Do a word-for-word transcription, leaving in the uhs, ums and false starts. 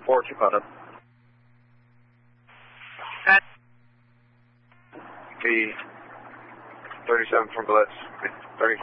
four, keep on up. P thirty-seven from Blitz, thirty